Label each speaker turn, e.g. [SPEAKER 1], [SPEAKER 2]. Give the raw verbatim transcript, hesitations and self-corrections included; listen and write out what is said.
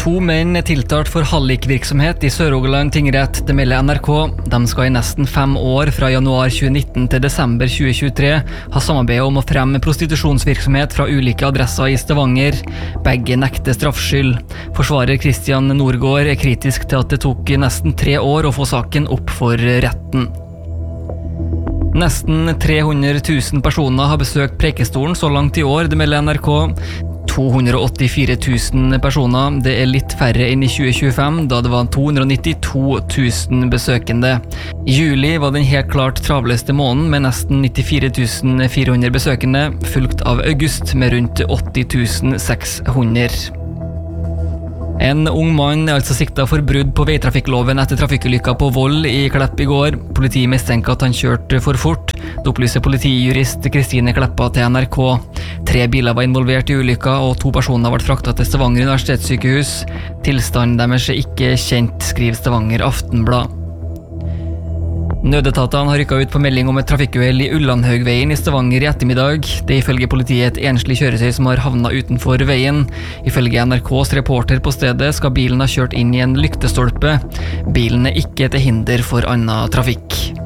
[SPEAKER 1] To menn er tiltalt for hallikvirksomhet i Sør-Rogaland tingrett, det melder N R K. De skal i nesten fem år, fra januar tjue nitten til desember tjue tjuetre, ha samarbeidet om å fremme prostitusjonsvirksomhet fra ulike adresser i Stavanger. Begge nekter straffskyld. Forsvarer Kristian Nordgård er kritisk til at det tok nesten tre år å få saken opp for retten. Nesten tre hundre tusen personer har besøkt Preikestolen så langt i år, det melder N R K. to hundre og åttifire tusen personer, det er litt færre enn i tjue tjuefem, da det var to hundre og nittito tusen besøkende. I juli var den helt klart travleste måneden med nesten nittifire tusen fire hundre besøkende, fulgt av august med rundt åtti tusen seks hundre. En ung mann er altså siktet for brudd på veitrafikkloven etter trafikkulykka på Voll i Klepp i går. Politiet mistenker at han kjørte for fort. Det opplyser politijurist Kristine Kleppa til N R K. Tre biler var involvert i ulykka, og to personer ble fraktet til Stavanger universitetssykehus. Tilstanden deres er ikke kjent, skriver Stavanger Aftenblad. Nødetatene har rykket ut på melding om et trafikkuhell i Ullandhaugveien i Stavanger i ettermiddag. Det er ifølge politiet et enslig kjøretøy som har havnet utenfor veien. Ifølge N R K's reporter på stedet skal bilen ha kjørt inn i en lyktestolpe. Bilen er ikke til hinder for annen trafikk.